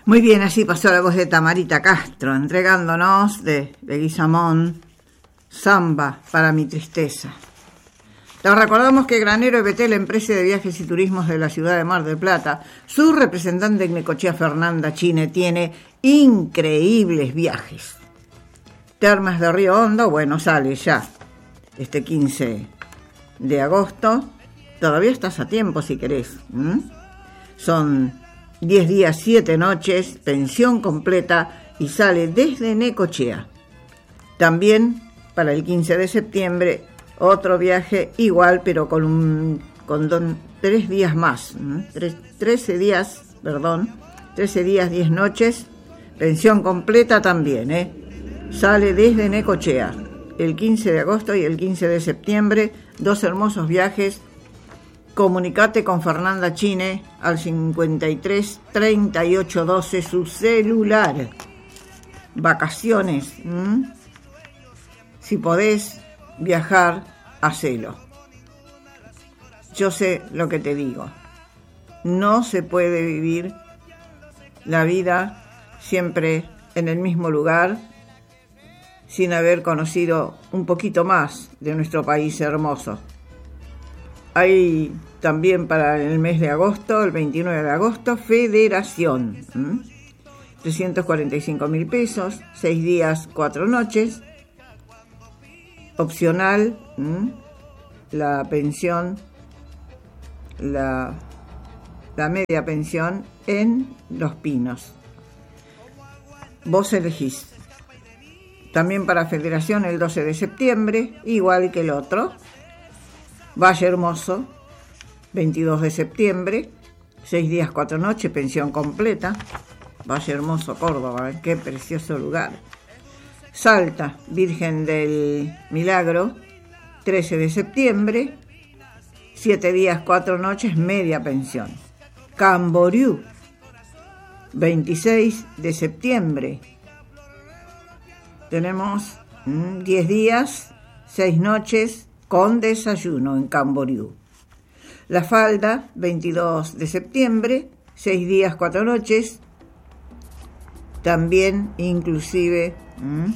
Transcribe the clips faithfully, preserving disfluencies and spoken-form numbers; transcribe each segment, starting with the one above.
Muy bien, así pasó la voz de Tamarita Castro, entregándonos de, de Guizamón, Samba para mi tristeza. Te recordamos que Granero E B T, la empresa de viajes y turismos de la ciudad de Mar del Plata, su representante en Necochea, Fernanda Chine, tiene increíbles viajes. Termas de Río Hondo, bueno, sale ya este quince de agosto. Todavía estás a tiempo si querés. ¿Mm? Son diez días, siete noches, pensión completa y sale desde Necochea. También para el quince de septiembre otro viaje igual, pero con un con don, tres días más. ¿Mm? Tres, trece días, perdón, trece días, diez noches, pensión completa también, ¿eh? Sale desde Necochea el quince de agosto y el quince de septiembre, dos hermosos viajes. Comunicate con Fernanda Chine al cincuenta y tres, treinta y ocho, doce, su celular. Vacaciones. ¿Mm? Si podés viajar, hacelo. Yo sé lo que te digo. No se puede vivir la vida siempre en el mismo lugar sin haber conocido un poquito más de nuestro país hermoso. Hay también para el mes de agosto, el veintinueve de agosto, Federación. ¿Mm? trescientos cuarenta y cinco mil pesos, seis días, cuatro noches. Opcional, ¿Mm? la pensión, la, la media pensión en Los Pinos. Vos elegís. También para Federación el doce de septiembre, igual que el otro. Valle Hermoso, veintidós de septiembre, seis días, cuatro noches, pensión completa. Valle Hermoso, Córdoba, ¿eh? Qué precioso lugar. Salta, Virgen del Milagro, trece de septiembre, siete días, cuatro noches, media pensión. Camboriú, veintiséis de septiembre. Tenemos mmm, diez días, seis noches, con desayuno en Camboriú. La Falda, veintidós de septiembre, seis días, cuatro noches, también inclusive ¿m?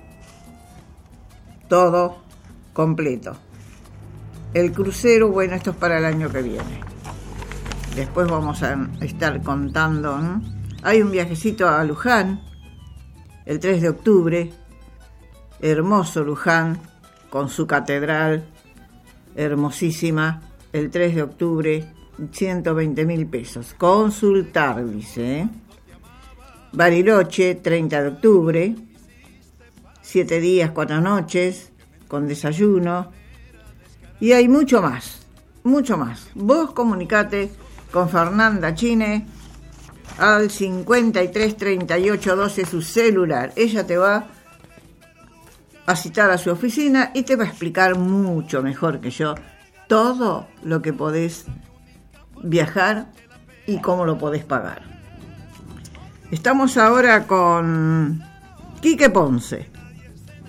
todo completo. El crucero, bueno, esto es para el año que viene. Después vamos a estar contando. ¿m? Hay un viajecito a Luján, el tres de octubre, hermoso Luján, con su catedral hermosísima, el tres de octubre, ciento veinte mil pesos. Consultar, dice. ¿eh? Bariloche, treinta de octubre, siete días, cuatro noches, con desayuno. Y hay mucho más, mucho más. Vos comunicate con Fernanda Chine al cincuenta y tres, treinta y ocho, doce, su celular. Ella te va a citar a su oficina y te va a explicar mucho mejor que yo todo lo que podés viajar y cómo lo podés pagar. Estamos ahora con Quique Ponce.